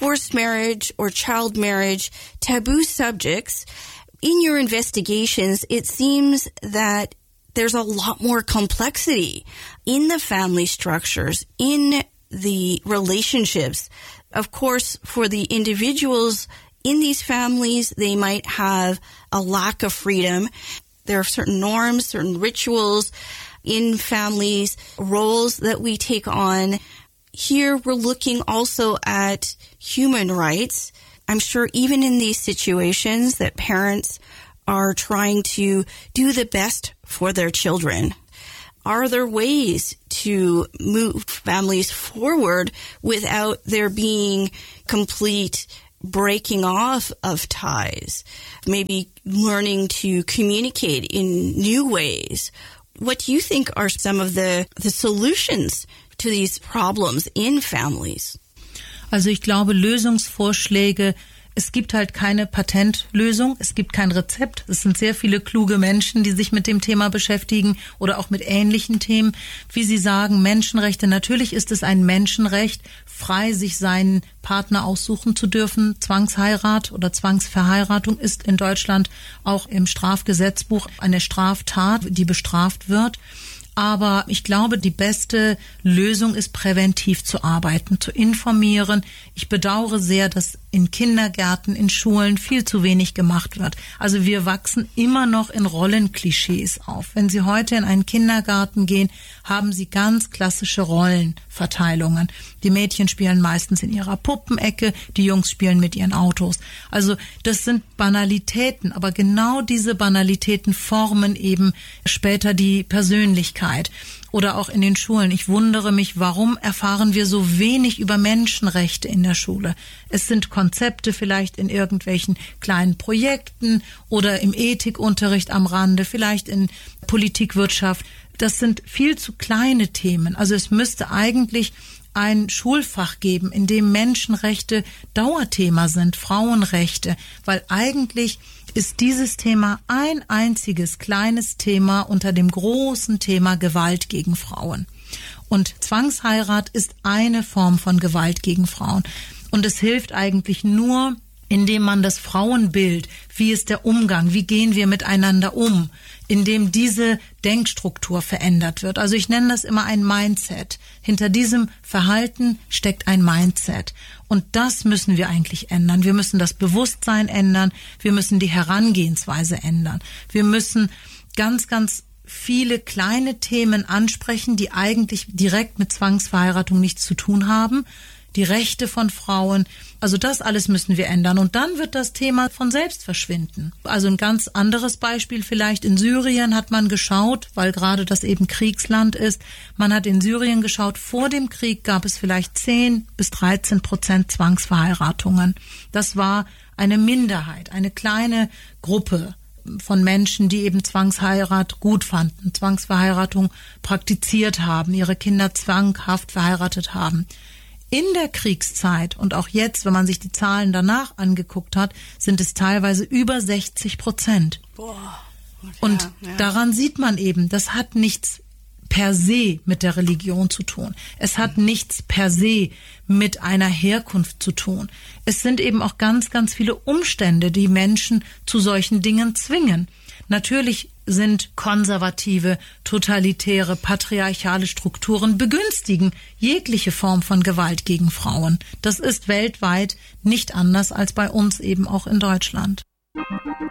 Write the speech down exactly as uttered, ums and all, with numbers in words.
forced marriage or child marriage taboo subjects. In your investigations, it seems that there's a lot more complexity in the family structures, in the relationships. Of course, for the individuals in these families, they might have a lack of freedom. There are certain norms, certain rituals in families, roles that we take on. Here, we're looking also at human rights. I'm sure even in these situations that parents are trying to do the best for their children. Are there ways to move families forward without there being complete breaking off of ties? Maybe learning to communicate in new ways. What do you think are some of the, the solutions to these problems in families? Also ich glaube, Lösungsvorschläge, es gibt halt keine Patentlösung, es gibt kein Rezept. Es sind sehr viele kluge Menschen, die sich mit dem Thema beschäftigen oder auch mit ähnlichen Themen. Wie Sie sagen, Menschenrechte, natürlich ist es ein Menschenrecht, frei sich seinen Partner aussuchen zu dürfen. Zwangsheirat oder Zwangsverheiratung ist in Deutschland auch im Strafgesetzbuch eine Straftat, die bestraft wird. Aber ich glaube, die beste Lösung ist, präventiv zu arbeiten, zu informieren. Ich bedauere sehr, dass in Kindergärten, in Schulen viel zu wenig gemacht wird. Also wir wachsen immer noch in Rollenklischees auf. Wenn Sie heute in einen Kindergarten gehen, haben Sie ganz klassische Rollenverteilungen. Die Mädchen spielen meistens in ihrer Puppenecke, die Jungs spielen mit ihren Autos. Also das sind Banalitäten, aber genau diese Banalitäten formen eben später die Persönlichkeit. Oder auch in den Schulen. Ich wundere mich, warum erfahren wir so wenig über Menschenrechte in der Schule? Es sind Konzepte vielleicht in irgendwelchen kleinen Projekten oder im Ethikunterricht am Rande, vielleicht in Politikwirtschaft. Das sind viel zu kleine Themen. Also es müsste eigentlich ein Schulfach geben, in dem Menschenrechte Dauerthema sind, Frauenrechte, weil eigentlich ist dieses Thema ein einziges kleines Thema unter dem großen Thema Gewalt gegen Frauen. Und Zwangsheirat ist eine Form von Gewalt gegen Frauen. Und es hilft eigentlich nur, indem man das Frauenbild, wie ist der Umgang, wie gehen wir miteinander um, indem diese Denkstruktur verändert wird. Also ich nenne das immer ein Mindset. Hinter diesem Verhalten steckt ein Mindset. Und das müssen wir eigentlich ändern. Wir müssen das Bewusstsein ändern. Wir müssen die Herangehensweise ändern. Wir müssen ganz, ganz viele kleine Themen ansprechen, die eigentlich direkt mit Zwangsverheiratung nichts zu tun haben. Die Rechte von Frauen, also das alles müssen wir ändern. Und dann wird das Thema von selbst verschwinden. Also ein ganz anderes Beispiel vielleicht, in Syrien hat man geschaut, weil gerade das eben Kriegsland ist, man hat in Syrien geschaut, vor dem Krieg gab es vielleicht zehn bis dreizehn Prozent Zwangsverheiratungen. Das war eine Minderheit, eine kleine Gruppe von Menschen, die eben Zwangsheirat gut fanden, Zwangsverheiratung praktiziert haben, ihre Kinder zwanghaft verheiratet haben. In der Kriegszeit und auch jetzt, wenn man sich die Zahlen danach angeguckt hat, sind es teilweise über sechzig Prozent. Boah. Okay, und ja. Daran sieht man eben, das hat nichts per se mit der Religion zu tun. Es hat nichts per se mit einer Herkunft zu tun. Es sind eben auch ganz, ganz viele Umstände, die Menschen zu solchen Dingen zwingen. Natürlich sind konservative, totalitäre, patriarchale Strukturen begünstigen jegliche Form von Gewalt gegen Frauen. Das ist weltweit nicht anders als bei uns eben auch in Deutschland.